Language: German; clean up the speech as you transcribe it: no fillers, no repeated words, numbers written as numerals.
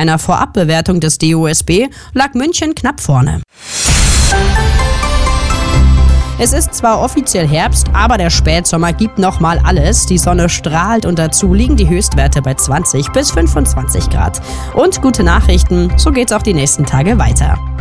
einer Vorabbewertung des DOSB lag München knapp vorne. Es ist zwar offiziell Herbst, aber der Spätsommer gibt nochmal alles. Die Sonne strahlt und dazu liegen die Höchstwerte bei 20 bis 25 Grad. Und gute Nachrichten, so geht's auch die nächsten Tage weiter.